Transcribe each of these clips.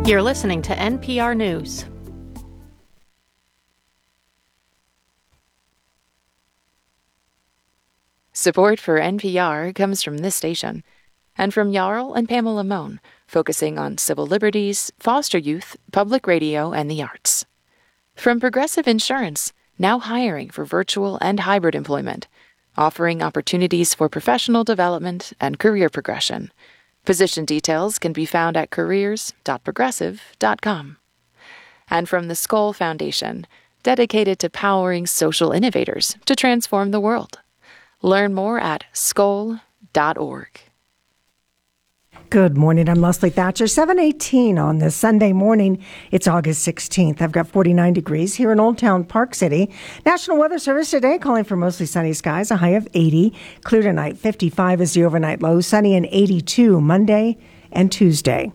You're listening to NPR News. Support for NPR comes from this station and from Jarl and Pamela Mohn, focusing on civil liberties, foster youth, public radio, and the arts. From Progressive Insurance, now hiring for virtual and hybrid employment, offering opportunities for professional development and career progression. Position details can be found at careers.progressive.com. And from the Skoll Foundation, dedicated to powering social innovators to transform the world. Learn more at skoll.org. Good morning. I'm Leslie Thatcher. 7:18 on this Sunday morning. It's August 16th. I've got 49 degrees here in Old Town Park City. National Weather Service today calling for mostly sunny skies, a high of 80. Clear tonight, 55 is the overnight low. Sunny and 82 Monday and Tuesday.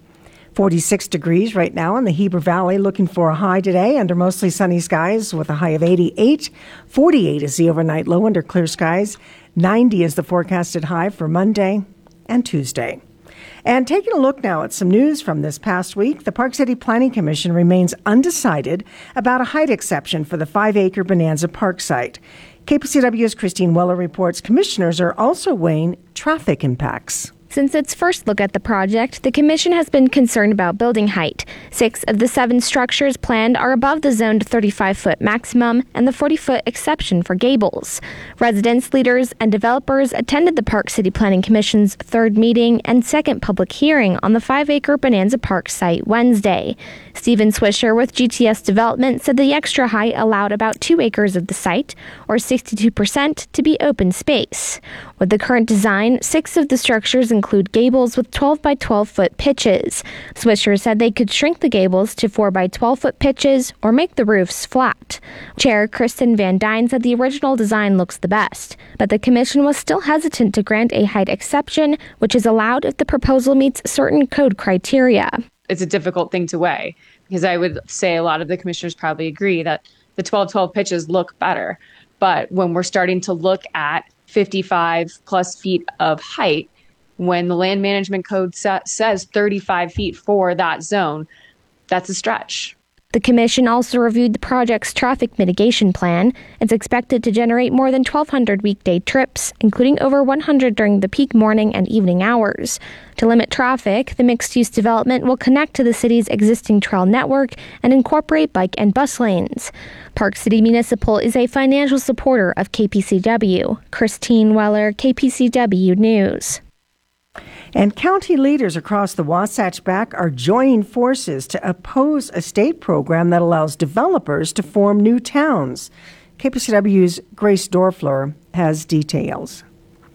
46 degrees right now in the Heber Valley, looking for a high today under mostly sunny skies with a high of 88. 48 is the overnight low under clear skies. 90 is the forecasted high for Monday and Tuesday. And taking a look now at some news from this past week, the Park City Planning Commission remains undecided about a height exception for the 5-acre Bonanza Park site. KPCW's Christine Weller reports commissioners are also weighing traffic impacts. Since its first look at the project, the Commission has been concerned about building height. 6 of the 7 structures planned are above the zoned 35-foot maximum and the 40-foot exception for gables. Residents, leaders, and developers attended the Park City Planning Commission's 3rd meeting and 2nd public hearing on the 5-acre Bonanza Park site Wednesday. Stephen Swisher with GTS Development said the extra height allowed about 2 acres of the site, or 62%, to be open space. With the current design, 6 of the structures include gables with 12 by 12 foot pitches. Swisher said they could shrink the gables to 4 by 12 foot pitches or make the roofs flat. Chair Kristen Van Dyne said the original design looks the best, but the commission was still hesitant to grant a height exception, which is allowed if the proposal meets certain code criteria. It's a difficult thing to weigh because I would say a lot of the commissioners probably agree that the 12-12 pitches look better. But when we're starting to look at 55 plus feet of height, when the land management code says 35 feet for that zone, that's a stretch. The commission also reviewed the project's traffic mitigation plan. It's expected to generate more than 1,200 weekday trips, including over 100 during the peak morning and evening hours. To limit traffic, the mixed-use development will connect to the city's existing trail network and incorporate bike and bus lanes. Park City Municipal is a financial supporter of KPCW. Christine Weller, KPCW News. And county leaders across the Wasatch Back are joining forces to oppose a state program that allows developers to form new towns. KPCW's Grace Dorfler has details.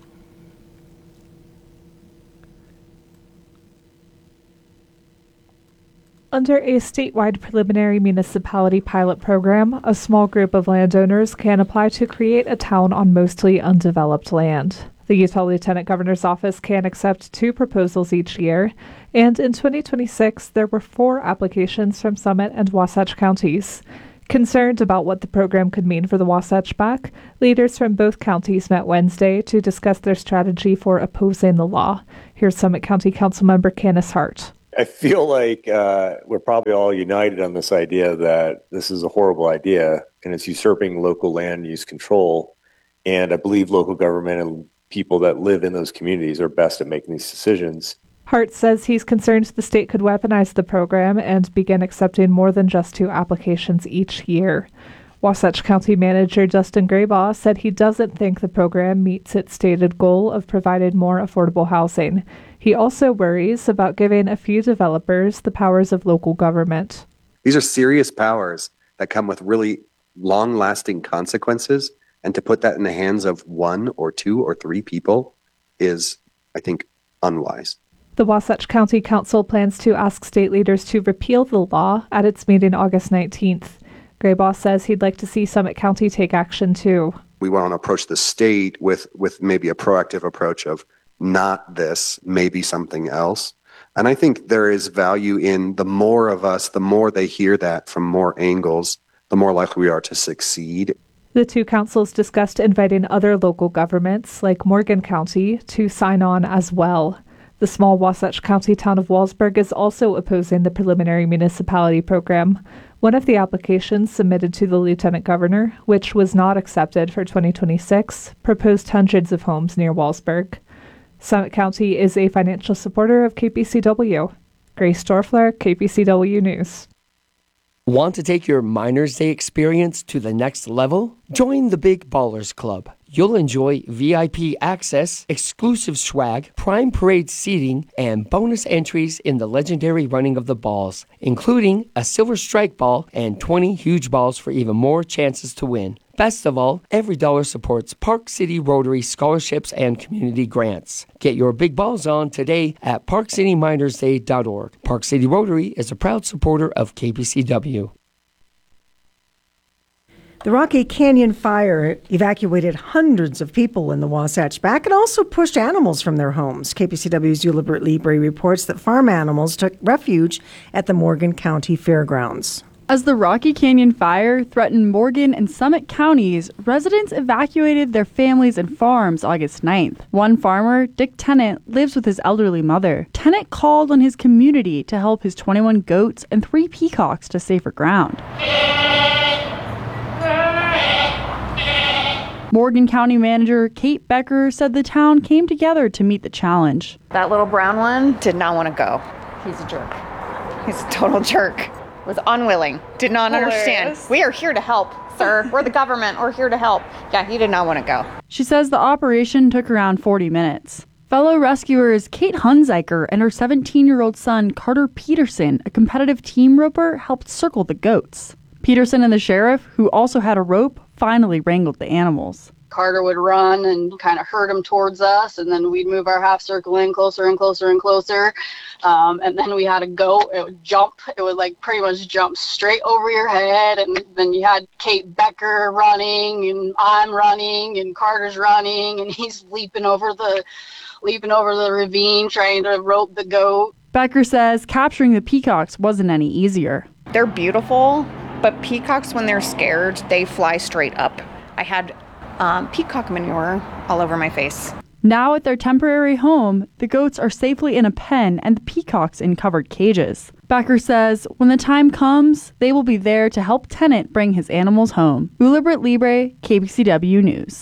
Under a statewide preliminary municipality pilot program, a small group of landowners can apply to create a town on mostly undeveloped land. The Utah Lieutenant Governor's Office can accept 2 proposals each year, and in 2026 there were 4 applications from Summit and Wasatch counties. Concerned about what the program could mean for the Wasatch Back, leaders from both counties met Wednesday to discuss their strategy for opposing the law. Here's Summit County Councilmember Candace Hart. I feel like we're probably all united on this idea that this is a horrible idea and it's usurping local land use control. And I believe local government and people that live in those communities are best at making these decisions. Hart says he's concerned the state could weaponize the program and begin accepting more than just 2 applications each year. Wasatch County Manager Justin Graybaugh said he doesn't think the program meets its stated goal of providing more affordable housing. He also worries about giving a few developers the powers of local government. These are serious powers that come with really long-lasting consequences, and to put that in the hands of 1 or 2 or 3 people is, I think, unwise. The Wasatch County Council plans to ask state leaders to repeal the law at its meeting August 19th. Graybaugh says he'd like to see Summit County take action too. We want to approach the state with maybe a proactive approach of not this, maybe something else. And I think there is value in the more of us, the more they hear that from more angles, the more likely we are to succeed. The 2 councils discussed inviting other local governments, like Morgan County, to sign on as well. The small Wasatch County town of Wallsburg is also opposing the preliminary municipality program. One of the applications submitted to the lieutenant governor, which was not accepted for 2026, proposed hundreds of homes near Wallsburg. Summit County is a financial supporter of KPCW. Grace Dorfler, KPCW News. Want to take your Miners Day experience to the next level? Join the Big Ballers Club. You'll enjoy VIP access, exclusive swag, prime parade seating, and bonus entries in the legendary running of the balls, including a silver strike ball and 20 huge balls for even more chances to win. Best of all, every dollar supports Park City Rotary scholarships and community grants. Get your big balls on today at parkcityminersday.org. Park City Rotary is a proud supporter of KPCW. The Rocky Canyon fire evacuated hundreds of people in the Wasatch Back and also pushed animals from their homes. KPCW's Eulibert Libre reports that farm animals took refuge at the Morgan County Fairgrounds. As the Rocky Canyon fire threatened Morgan and Summit counties, residents evacuated their families and farms August 9th. One farmer, Dick Tennant, lives with his elderly mother. Tennant called on his community to help his 21 goats and 3 peacocks to safer ground. Morgan County Manager Kate Becker said the town came together to meet the challenge. That little brown one did not want to go. He's a jerk. He's a total jerk. Was unwilling. Did not understand. We are here to help, sir. We're the government. We're here to help. Yeah, he did not want to go. She says the operation took around 40 minutes. Fellow rescuers Kate Hunziker and her 17-year-old son Carter Peterson, a competitive team roper, helped circle the goats. Peterson and the sheriff, who also had a rope, finally wrangled the animals. Carter would run and kind of herd him towards us, and then we'd move our half circle in closer and closer and closer. And then we had a goat. It would jump. It would like pretty much jump straight over your head. And then you had Kate Becker running, and I'm running, and Carter's running, and he's leaping over the ravine trying to rope the goat. Becker says capturing the peacocks wasn't any easier. They're beautiful, but peacocks, when they're scared, they fly straight up. I had peacock manure all over my face. Now at their temporary home, the goats are safely in a pen and the peacocks in covered cages. Becker says when the time comes, they will be there to help Tennant bring his animals home. Eulibert Libre, KPCW News.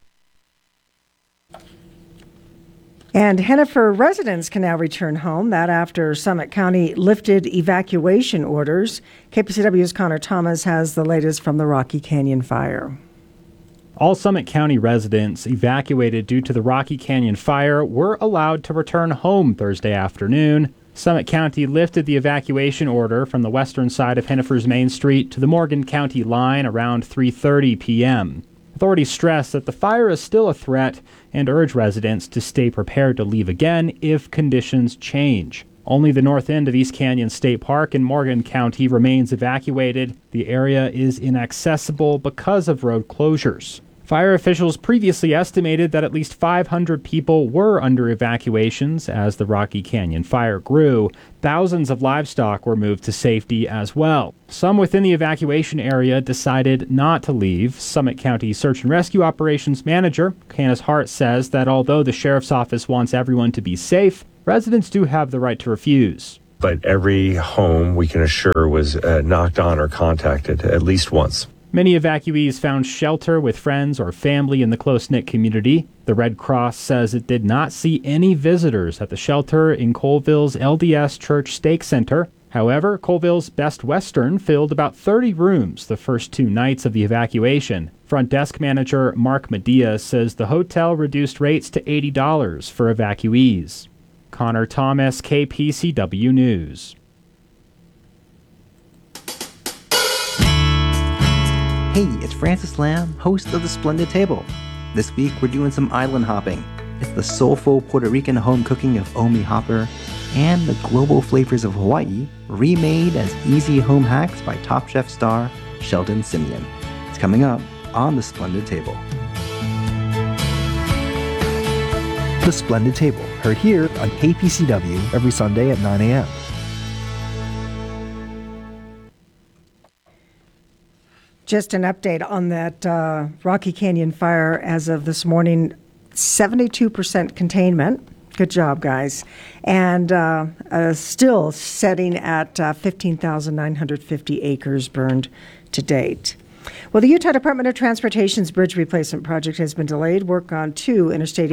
And Hennifer residents can now return home. That after Summit County lifted evacuation orders. KPCW's Connor Thomas has the latest from the Rocky Canyon fire. All Summit County residents evacuated due to the Rocky Canyon fire were allowed to return home Thursday afternoon. Summit County lifted the evacuation order from the western side of Hennifer's Main Street to the Morgan County line around 3:30 p.m. Authorities stress that the fire is still a threat and urge residents to stay prepared to leave again if conditions change. Only the north end of East Canyon State Park in Morgan County remains evacuated. The area is inaccessible because of road closures. Fire officials previously estimated that at least 500 people were under evacuations as the Rocky Canyon fire grew. Thousands of livestock were moved to safety as well. Some within the evacuation area decided not to leave. Summit County Search and Rescue Operations Manager Candace Hart says that although the sheriff's office wants everyone to be safe, residents do have the right to refuse. But every home, we can assure, was knocked on or contacted at least once. Many evacuees found shelter with friends or family in the close-knit community. The Red Cross says it did not see any visitors at the shelter in Colville's LDS Church Stake Center. However, Colville's Best Western filled about 30 rooms the first 2 nights of the evacuation. Front desk manager Mark Medea says the hotel reduced rates to $80 for evacuees. Connor Thomas, KPCW News. Hey, it's Francis Lamb, host of The Splendid Table. This week we're doing some island hopping. It's the soulful Puerto Rican home cooking of Omi Hopper and the global flavors of Hawaii remade as easy home hacks by Top Chef star Sheldon Simeon. It's coming up on The Splendid Table. The Splendid Table, heard here on KPCW every Sunday at 9 a.m. Just an update on that Rocky Canyon fire as of this morning, 72% containment. Good job, guys. And still setting at 15,950 acres burned to date. Well, the Utah Department of Transportation's bridge replacement project has been delayed. Work on two Interstate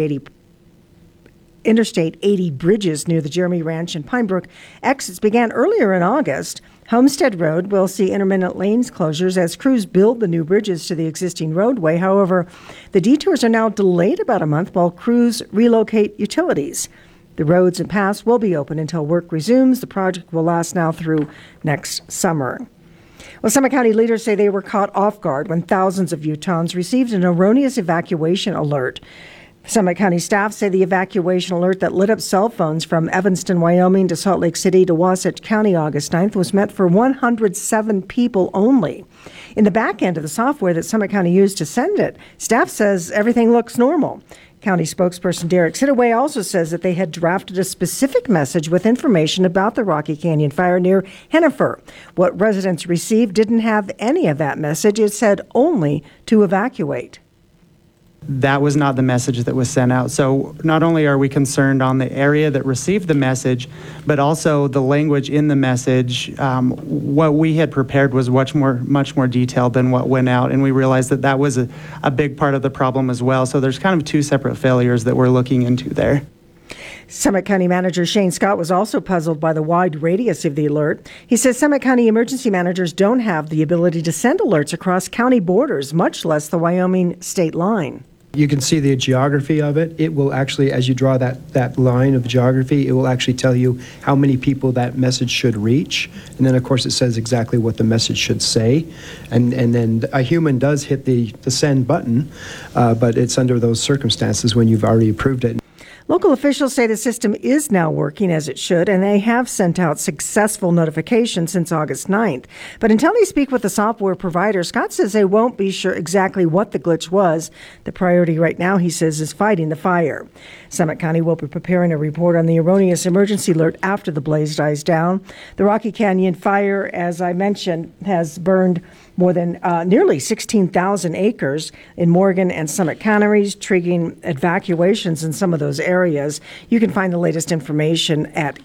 80 bridges near the Jeremy Ranch and Pine Brook exits began earlier in August. Homestead Road will see intermittent lanes closures as crews build the new bridges to the existing roadway. However, the detours are now delayed about a month while crews relocate utilities. The roads and paths will be open until work resumes. The project will last now through next summer. Well, Summit County leaders say they were caught off guard when thousands of Utahns received an erroneous evacuation alert. Summit County staff say the evacuation alert that lit up cell phones from Evanston, Wyoming to Salt Lake City to Wasatch County August 9th was meant for 107 people only. In the back end of the software that Summit County used to send it, staff says everything looks normal. County spokesperson Derek Sidaway also says that they had drafted a specific message with information about the Rocky Canyon fire near Hennifer. What residents received didn't have any of that message. It said only to evacuate. That was not the message that was sent out. So not only are we concerned on the area that received the message, but also the language in the message. What we had prepared was much more detailed than what went out, and we realized that that was a big part of the problem as well. So there's kind of two separate failures that we're looking into there. Summit County Manager Shane Scott was also puzzled by the wide radius of the alert. He says Summit County emergency managers don't have the ability to send alerts across county borders, much less the Wyoming state line. You can see the geography of it. It will actually, as you draw that line of geography, it will actually tell you how many people that message should reach. And then, of course, it says exactly what the message should say. And then a human does hit the send button, but it's under those circumstances when you've already approved it. Local officials say the system is now working as it should, and they have sent out successful notifications since August 9th. But until they speak with the software provider, Scott says they won't be sure exactly what the glitch was. The priority right now, he says, is fighting the fire. Summit County will be preparing a report on the erroneous emergency alert after the blaze dies down. The Rocky Canyon fire, as I mentioned, has burned more than nearly 16,000 acres in Morgan and Summit counties, triggering evacuations in some of those areas. You can find the latest information at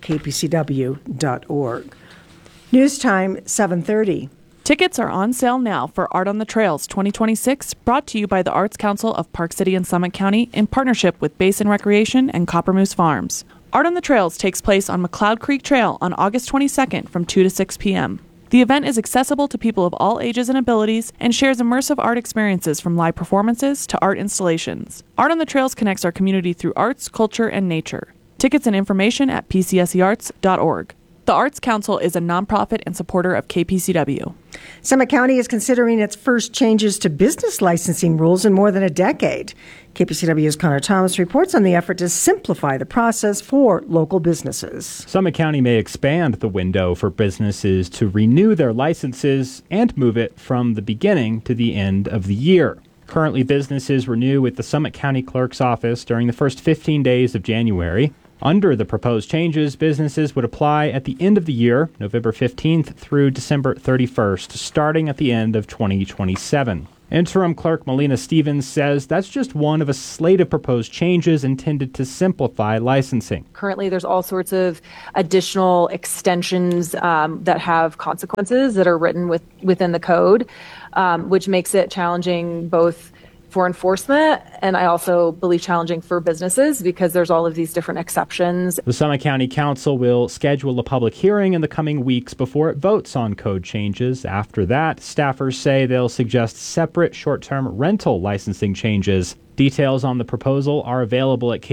kpcw.org. News time, 7:30. Tickets are on sale now for Art on the Trails 2026, brought to you by the Arts Council of Park City and Summit County in partnership with Basin Recreation and Copper Moose Farms. Art on the Trails takes place on McLeod Creek Trail on August 22nd from 2 to 6 p.m. The event is accessible to people of all ages and abilities and shares immersive art experiences from live performances to art installations. Art on the Trails connects our community through arts, culture, and nature. Tickets and information at pcsearts.org. The Arts Council is a nonprofit and supporter of KPCW. Summit County is considering its first changes to business licensing rules in more than a decade. KPCW's Connor Thomas reports on the effort to simplify the process for local businesses. Summit County may expand the window for businesses to renew their licenses and move it from the beginning to the end of the year. Currently, businesses renew with the Summit County Clerk's office during the first 15 days of January. Under the proposed changes, businesses would apply at the end of the year, November 15th through December 31st, starting at the end of 2027. Interim Clerk Melina Stevens says that's just one of a slate of proposed changes intended to simplify licensing. Currently, there's all sorts of additional extensions that have consequences that are written within the code, which makes it challenging both for enforcement, and I also believe challenging for businesses because there's all of these different exceptions. The Summit County Council will schedule a public hearing in the coming weeks before it votes on code changes. After that, staffers say they'll suggest separate short-term rental licensing changes. Details on the proposal are available at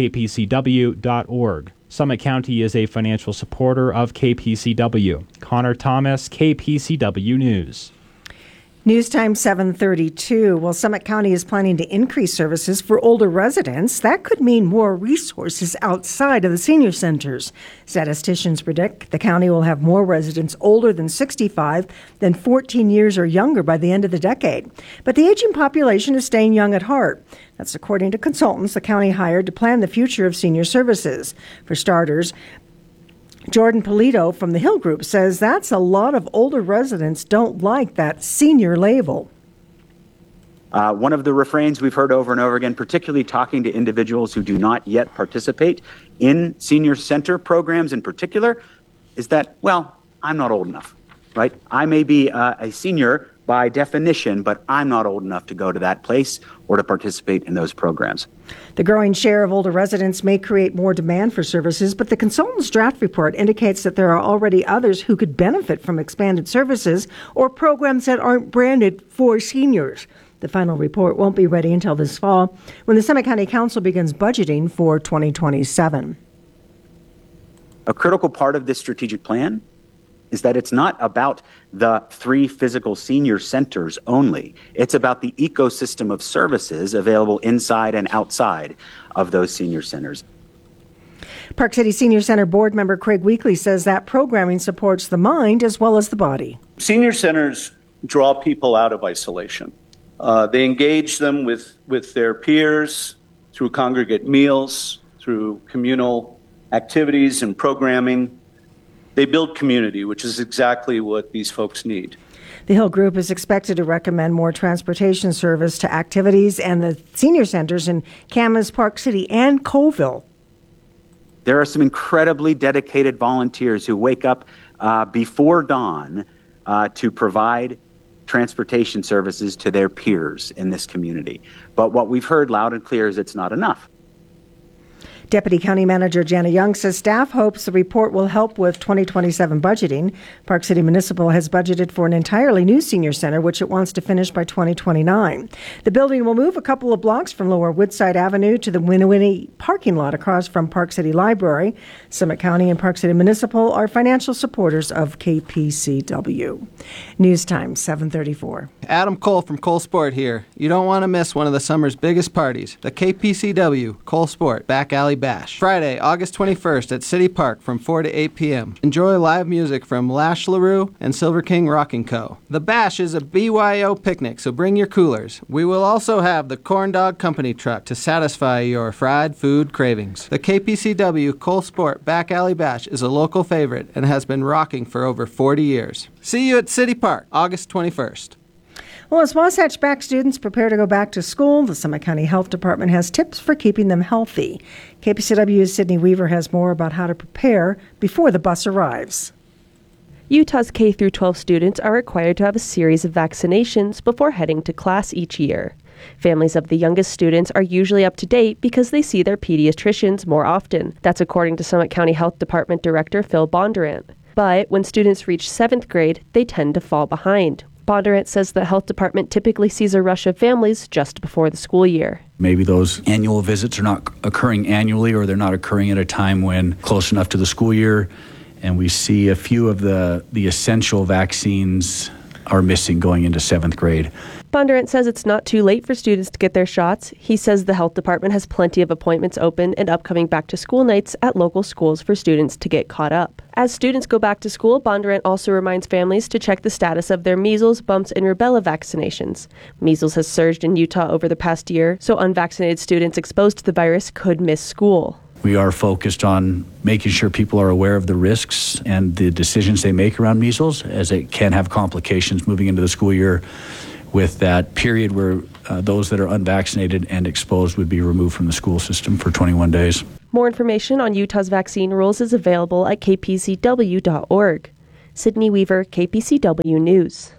kpcw.org. Summit County is a financial supporter of KPCW. Connor Thomas, KPCW News. News time 7:32. Well, Summit County is planning to increase services for older residents. That could mean more resources outside of the senior centers. Statisticians predict the county will have more residents older than 65 than 14 years or younger by the end of the decade. But the aging population is staying young at heart. That's according to consultants the county hired to plan the future of senior services. For starters, Jordan Polito from the Hill Group says that's a lot of older residents don't like that senior label. One of the refrains we've heard over and over again, particularly talking to individuals who do not yet participate in senior center programs in particular, is that, well, I'm not old enough, right? I may be a senior by definition, but I'm not old enough to go to that place or to participate in those programs. The growing share of older residents may create more demand for services, but the consultant's draft report indicates that there are already others who could benefit from expanded services or programs that aren't branded for seniors. The final report won't be ready until this fall, when the Summit County Council begins budgeting for 2027. A critical part of this strategic plan is that it's not about the 3 physical senior centers only. It's about the ecosystem of services available inside and outside of those senior centers. Park City Senior Center board member Craig Weekly says that programming supports the mind as well as the body. Senior centers draw people out of isolation. They engage them with their peers through congregate meals, through communal activities and programming. They build community, which is exactly what these folks need. The Hill Group is expected to recommend more transportation service to activities and the senior centers in Camas, Park City, and Colville. There are some incredibly dedicated volunteers who wake up before dawn to provide transportation services to their peers in this community. But what we've heard loud and clear is it's not enough. Deputy County Manager Jana Young says staff hopes the report will help with 2027 budgeting. Park City Municipal has budgeted for an entirely new senior center, which it wants to finish by 2029. The building will move a couple of blocks from Lower Woodside Avenue to the Winnie parking lot across from Park City Library. Summit County and Park City Municipal are financial supporters of KPCW. News time, 7:34. Adam Cole from Cole Sport here. You don't want to miss one of the summer's biggest parties, the KPCW Cole Sport Back Alley Bash. Friday, August 21st at City Park from 4 to 8 p.m. Enjoy live music from Lash LaRue and Silver King Rockin' Co. The Bash is a BYO picnic, so bring your coolers. We will also have the Corn Dog Company truck to satisfy your fried food cravings. The KPCW Cole Sport Back Alley Bash is a local favorite and has been rocking for over 40 years. See you at City Park, August 21st. Well, as Wasatch Back students prepare to go back to school, the Summit County Health Department has tips for keeping them healthy. KPCW's Sydney Weaver has more about how to prepare before the bus arrives. Utah's K-12 students are required to have a series of vaccinations before heading to class each year. Families of the youngest students are usually up to date because they see their pediatricians more often. That's according to Summit County Health Department Director Phil Bondurant. But when students reach 7th grade, they tend to fall behind. Bondurant says the health department typically sees a rush of families just before the school year. Maybe those annual visits are not occurring annually, or they're not occurring at a time when close enough to the school year, and we see a few of the essential vaccines are missing going into 7th grade. Bondurant says it's not too late for students to get their shots. He says the health department has plenty of appointments open and upcoming back-to-school nights at local schools for students to get caught up. As students go back to school, Bondurant also reminds families to check the status of their measles, mumps, and rubella vaccinations. Measles has surged in Utah over the past year, so unvaccinated students exposed to the virus could miss school. We are focused on making sure people are aware of the risks and the decisions they make around measles, as it can have complications moving into the school year, with that period where those that are unvaccinated and exposed would be removed from the school system for 21 days. More information on Utah's vaccine rules is available at kpcw.org. Sydney Weaver, KPCW News.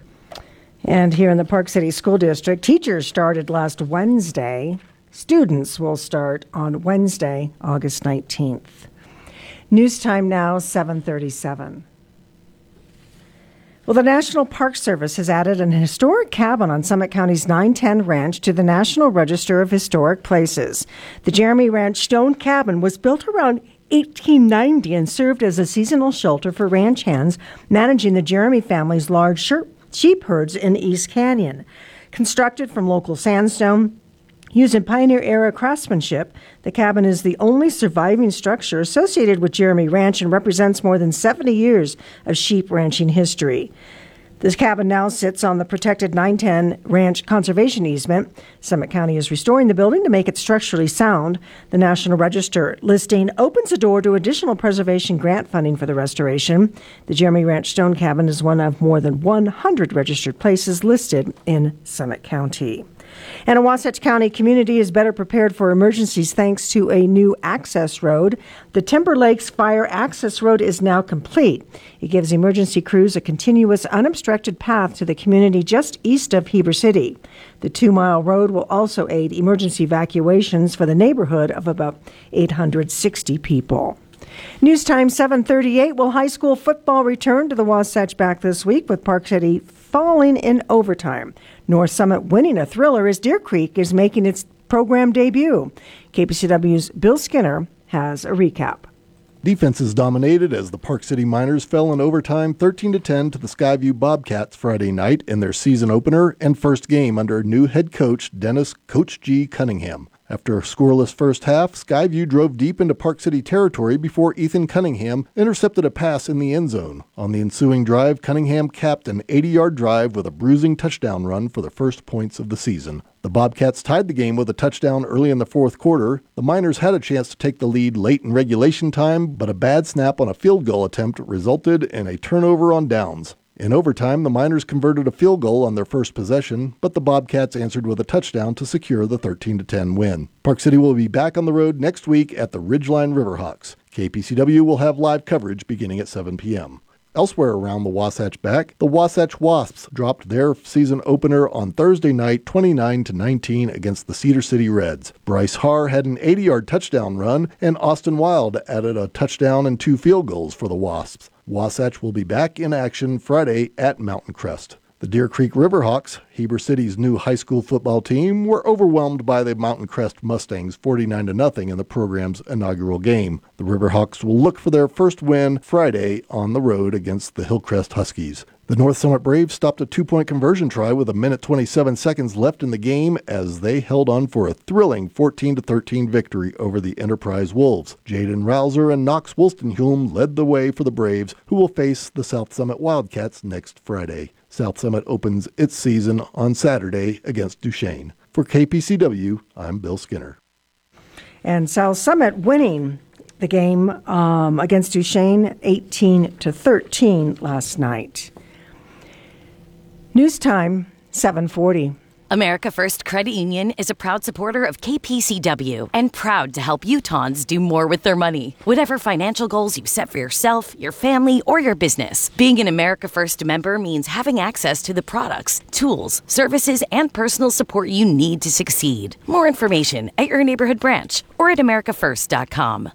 And here in the Park City School District, teachers started last Wednesday. Students will start on Wednesday, August 19th. News time now, 7:37. Well, the National Park Service has added an historic cabin on Summit County's 910 Ranch to the National Register of Historic Places. The Jeremy Ranch Stone Cabin was built around 1890 and served as a seasonal shelter for ranch hands managing the Jeremy family's large sheep herds in East Canyon. Constructed from local sandstone, using pioneer-era craftsmanship, the cabin is the only surviving structure associated with Jeremy Ranch and represents more than 70 years of sheep ranching history. This cabin now sits on the protected 910 Ranch Conservation Easement. Summit County is restoring the building to make it structurally sound. The National Register listing opens the door to additional preservation grant funding for the restoration. The Jeremy Ranch Stone Cabin is one of more than 100 registered places listed in Summit County. And a Wasatch County community is better prepared for emergencies thanks to a new access road. The Timber Lakes Fire Access Road is now complete. It gives emergency crews a continuous, unobstructed path to the community just east of Heber City. The 2-mile road will also aid emergency evacuations for the neighborhood of about 860 people. News time 7:38. Will high school football return to the Wasatch back this week with Park City falling in overtime? North Summit winning a thriller as Deer Creek is making its program debut. KPCW's Bill Skinner has a recap. Defenses dominated as the Park City Miners fell in overtime 13-10 to the Skyview Bobcats Friday night in their season opener and first game under new head coach Dennis Coach G. Cunningham. After a scoreless first half, Skyview drove deep into Park City territory before Ethan Cunningham intercepted a pass in the end zone. On the ensuing drive, Cunningham capped an 80-yard drive with a bruising touchdown run for the first points of the season. The Bobcats tied the game with a touchdown early in the fourth quarter. The Miners had a chance to take the lead late in regulation time, but a bad snap on a field goal attempt resulted in a turnover on downs. In overtime, the Miners converted a field goal on their first possession, but the Bobcats answered with a touchdown to secure the 13-10 win. Park City will be back on the road next week at the Ridgeline Riverhawks. KPCW will have live coverage beginning at 7 p.m. Elsewhere around the Wasatch Back, the Wasatch Wasps dropped their season opener on Thursday night 29-19 against the Cedar City Reds. Bryce Harr had an 80-yard touchdown run, and Austin Wild added a touchdown and 2 field goals for the Wasps. Wasatch will be back in action Friday at Mountain Crest. The Deer Creek Riverhawks, Heber City's new high school football team, were overwhelmed by the Mountain Crest Mustangs 49-0 in the program's inaugural game. The Riverhawks will look for their first win Friday on the road against the Hillcrest Huskies. The North Summit Braves stopped a 2-point conversion try with 1:27 seconds left in the game as they held on for a thrilling 14-13 victory over the Enterprise Wolves. Jaden Rouser and Knox Wolstenholme led the way for the Braves, who will face the South Summit Wildcats next Friday. South Summit opens its season on Saturday against Duchesne. For KPCW, I'm Bill Skinner. And South Summit winning the game against Duchesne 18-13 last night. News time, 7:40. America First Credit Union is a proud supporter of KPCW and proud to help Utahns do more with their money. Whatever financial goals you set for yourself, your family, or your business, being an America First member means having access to the products, tools, services, and personal support you need to succeed. More information at your neighborhood branch or at americafirst.com.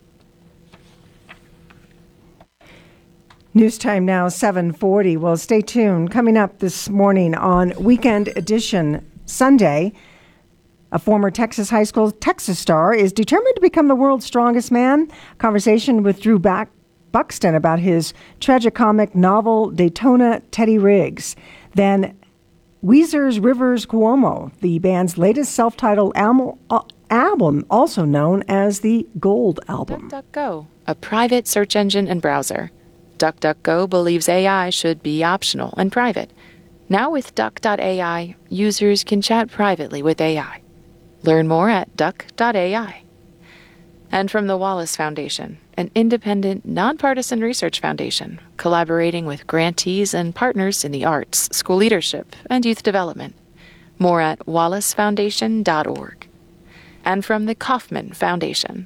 News time now, 7:40. Well, stay tuned. Coming up this morning on Weekend Edition Sunday, a former Texas high school Texas star is determined to become the world's strongest man. Conversation with Drew Buxton about his tragicomic novel Daytona Teddy Riggs. Then Weezer's Rivers Cuomo, the band's latest self-titled album, also known as the Gold Album. DuckDuckGo, a private search engine and browser. DuckDuckGo believes AI should be optional and private. Now with Duck.ai, users can chat privately with AI. Learn more at Duck.ai. And from the Wallace Foundation, an independent, nonpartisan research foundation collaborating with grantees and partners in the arts, school leadership, and youth development. More at wallacefoundation.org. And from the Kauffman Foundation.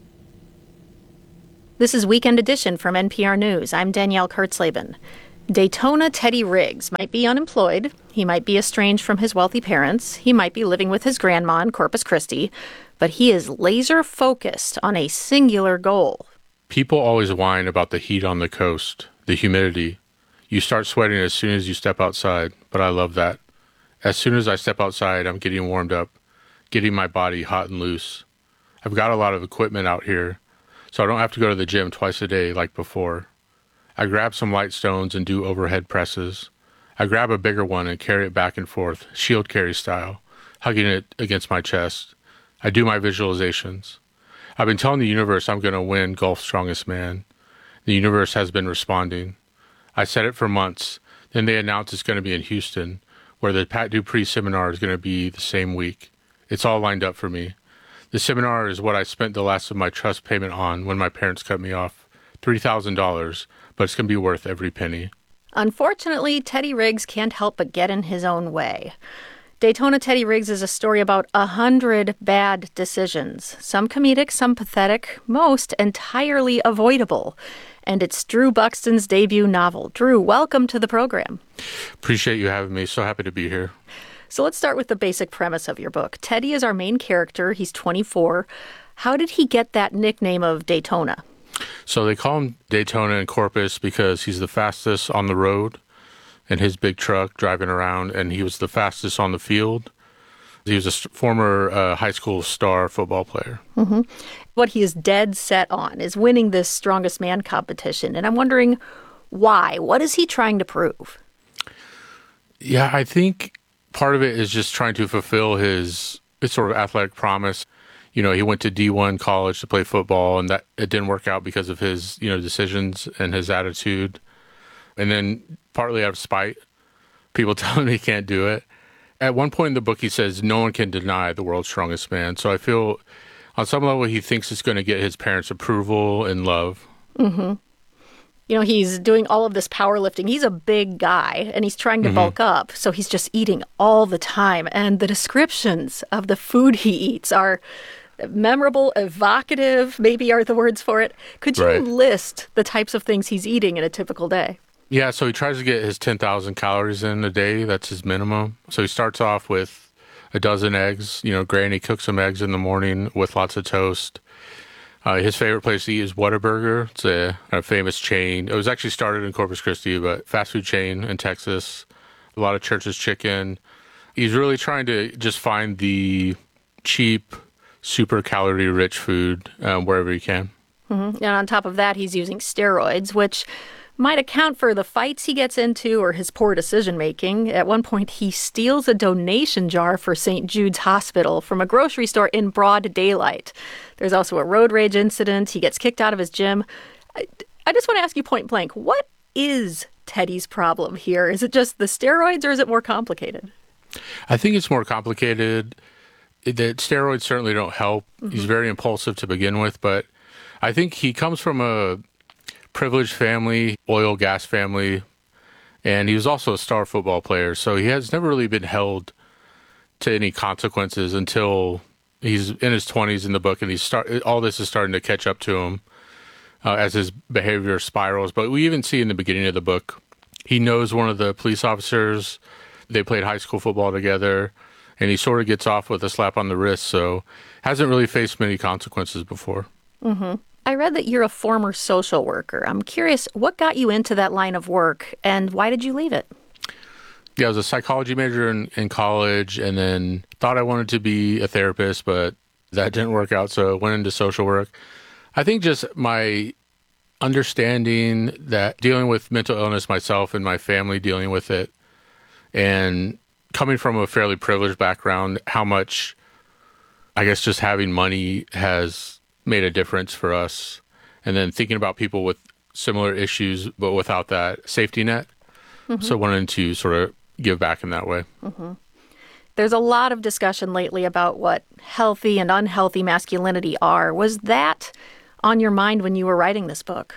This is Weekend Edition from NPR News. I'm Danielle Kurtzleben. Daytona Teddy Riggs might be unemployed. He might be estranged from his wealthy parents. He might be living with his grandma in Corpus Christi. But he is laser focused on a singular goal. People always whine about the heat on the coast, the humidity. You start sweating as soon as you step outside, but I love that. As soon as I step outside, I'm getting warmed up, getting my body hot and loose. I've got a lot of equipment out here, so I don't have to go to the gym twice a day like before. I grab some light stones and do overhead presses. I grab a bigger one and carry it back and forth, shield carry style, hugging it against my chest. I do my visualizations. I've been telling the universe I'm going to win Gulf's Strongest Man. The universe has been responding. I said it for months. Then they announced it's going to be in Houston, where the Pat Dupree seminar is going to be the same week. It's all lined up for me. The seminar is what I spent the last of my trust payment on when my parents cut me off. $3,000, but it's going to be worth every penny. Unfortunately, Teddy Riggs can't help but get in his own way. Daytona Teddy Riggs is a story about 100 bad decisions, some comedic, some pathetic, most entirely avoidable. And it's Drew Buxton's debut novel. Drew, welcome to the program. Appreciate you having me. So happy to be here. So let's start with the basic premise of your book. Teddy is our main character. He's 24. How did he get that nickname of Daytona? So they call him Daytona in Corpus because he's the fastest on the road in his big truck driving around, and he was the fastest on the field. He was a former high school star football player. Mm-hmm. What he is dead set on is winning this strongest man competition. And I'm wondering why? What is he trying to prove? Yeah, I think part of it is just trying to fulfill his sort of athletic promise. You know, he went to D1 college to play football, and that it didn't work out because of his, decisions and his attitude. And then partly out of spite, people tell him he can't do it. At one point in the book, he says, no one can deny the world's strongest man. So I feel on some level he thinks it's going to get his parents' approval and love. Mm-hmm. He's doing all of this powerlifting. He's a big guy, and he's trying to bulk up. So he's just eating all the time. And the descriptions of the food he eats are memorable, evocative, maybe are the words for it. Could you list the types of things he's eating in a typical day? Yeah, so he tries to get his 10,000 calories in a day. That's his minimum. So he starts off with a dozen eggs. Granny cooks some eggs in the morning with lots of toast. His favorite place to eat is Whataburger. It's a famous chain. It was actually started in Corpus Christi, but fast food chain in Texas. A lot of Church's Chicken. He's really trying to just find the cheap, super calorie-rich food wherever he can. Mm-hmm. And on top of that, he's using steroids, which might account for the fights he gets into or his poor decision-making. At one point, he steals a donation jar for St. Jude's Hospital from a grocery store in broad daylight. There's also a road rage incident. He gets kicked out of his gym. I just want to ask you point blank, what is Teddy's problem here? Is it just the steroids or is it more complicated? I think it's more complicated. The steroids certainly don't help. Mm-hmm. He's very impulsive to begin with, but I think he comes from a privileged family, oil, gas family, and he was also a star football player. So he has never really been held to any consequences until he's in his 20s in the book, and all this is starting to catch up to him as his behavior spirals. But we even see in the beginning of the book, he knows one of the police officers. They played high school football together, and he sort of gets off with a slap on the wrist. So hasn't really faced many consequences before. Mm-hmm. I read that you're a former social worker. I'm curious, what got you into that line of work, and why did you leave it? Yeah, I was a psychology major in college, and then thought I wanted to be a therapist, but that didn't work out, so I went into social work. I think just my understanding that dealing with mental illness myself and my family dealing with it, and coming from a fairly privileged background, how much, I guess, just having money has made a difference for us. And then thinking about people with similar issues, but without that safety net. Mm-hmm. So wanting to sort of give back in that way. Mm-hmm. There's a lot of discussion lately about what healthy and unhealthy masculinity are. Was that on your mind when you were writing this book?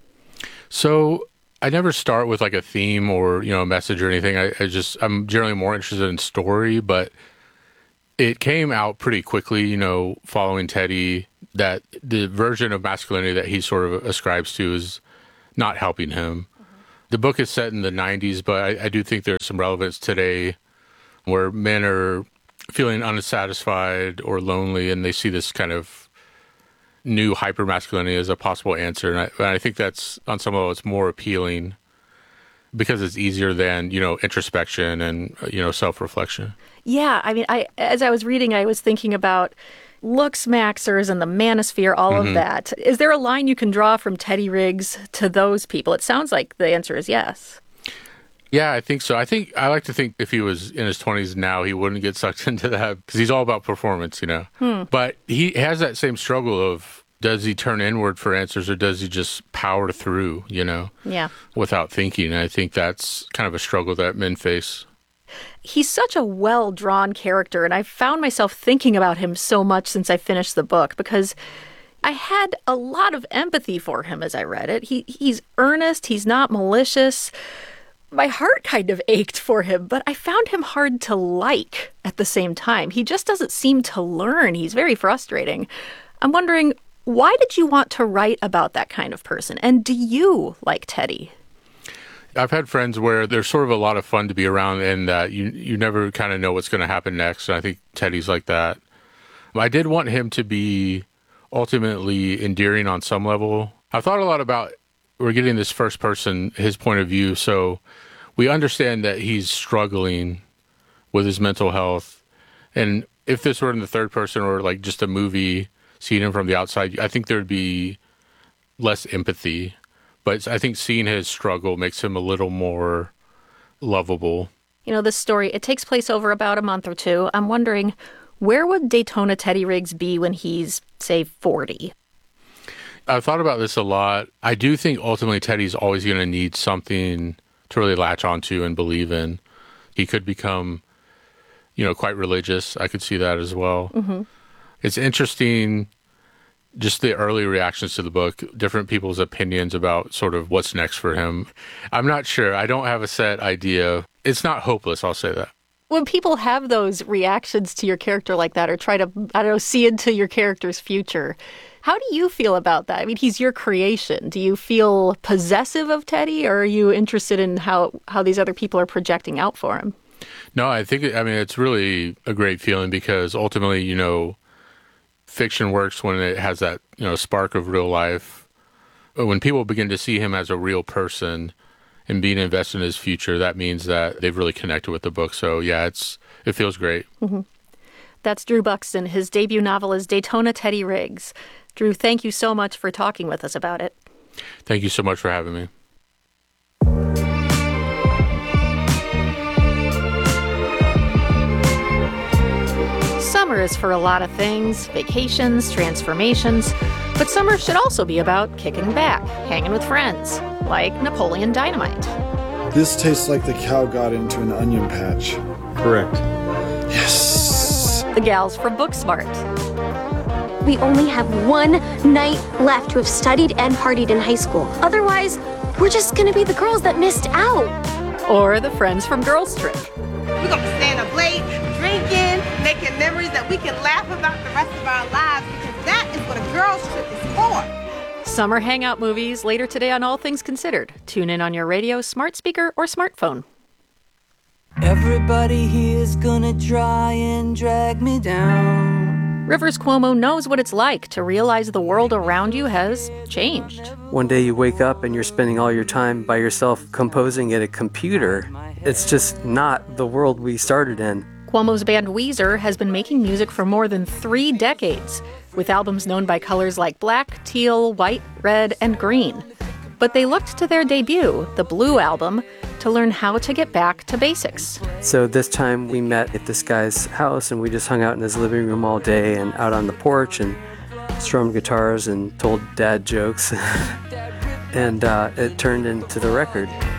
So I never start with like a theme or, a message or anything. I'm generally more interested in story, but it came out pretty quickly, following Teddy, that the version of masculinity that he sort of ascribes to is not helping him. Mm-hmm. The book is set in the 90s, but I do think there's some relevance today where men are feeling unsatisfied or lonely, and they see this kind of new hyper-masculinity as a possible answer. And I think that's, on some level, it's more appealing because it's easier than, introspection and, self-reflection. Yeah, I mean, as I was reading, I was thinking about looks maxers and the manosphere, all of that. Is there a line you can draw from Teddy Riggs to those people? It sounds like the answer is yes. Yeah, I think so. I like to think if he was in his 20s now, he wouldn't get sucked into that because he's all about performance, But he has that same struggle of, does he turn inward for answers or does he just power through, Yeah. without thinking? And I think that's kind of a struggle that men face. He's such a well-drawn character, and I've found myself thinking about him so much since I finished the book because I had a lot of empathy for him as I read it. He's earnest, he's not malicious, my heart kind of ached for him, but I found him hard to like at the same time. He just doesn't seem to learn. He's very frustrating. I'm wondering, why did you want to write about that kind of person? And do you like Teddy? I've had friends where they're sort of a lot of fun to be around and that you never kind of know what's going to happen next. And I think Teddy's like that. I did want him to be ultimately endearing on some level. I thought a lot about, we're getting this first person, his point of view. So we understand that he's struggling with his mental health. And if this were in the third person or like just a movie, seeing him from the outside, I think there'd be less empathy. But I think seeing his struggle makes him a little more lovable. You know, this story, it takes place over about a month or two. I'm wondering, where would Daytona Teddy Riggs be when he's, say, 40? I've thought about this a lot. I do think ultimately Teddy's always going to need something to really latch onto and believe in. He could become, quite religious. I could see that as well. Mm-hmm. It's interesting, just the early reactions to the book, different people's opinions about sort of what's next for him. I'm not sure. I don't have a set idea. It's not hopeless, I'll say that. When people have those reactions to your character like that or try to, see into your character's future, how do you feel about that? I mean, he's your creation. Do you feel possessive of Teddy, or are you interested in how these other people are projecting out for him? No, I think, it's really a great feeling because ultimately, fiction works when it has that, spark of real life. When people begin to see him as a real person and being invested in his future, that means that they've really connected with the book. So, yeah, it feels great. Mm-hmm. That's Drew Buxton. His debut novel is Daytona Teddy Riggs. Drew, thank you so much for talking with us about it. Thank you so much for having me. Summer is for a lot of things, vacations, transformations, but summer should also be about kicking back, hanging with friends, like Napoleon Dynamite. This tastes like the cow got into an onion patch. Correct. Yes! The gals from Booksmart. We only have one night left to have studied and partied in high school. Otherwise, we're just gonna be the girls that missed out. Or the friends from Girls Trip. We're gonna be staying up late, drinking, making memories that we can laugh about the rest of our lives, because that is what a girls trip is for. Summer hangout movies later today on All Things Considered. Tune in on your radio, smart speaker, or smartphone. Everybody here's gonna try and drag me down. Rivers Cuomo knows what it's like to realize the world around you has changed. One day you wake up and you're spending all your time by yourself composing at a computer. It's just not the world we started in. Cuomo's band Weezer has been making music for more than 3 decades, with albums known by colors like black, teal, white, red, and green. But they looked to their debut, the Blue Album, to learn how to get back to basics. So this time we met at this guy's house and we just hung out in his living room all day and out on the porch and strummed guitars and told dad jokes. And it turned into the record.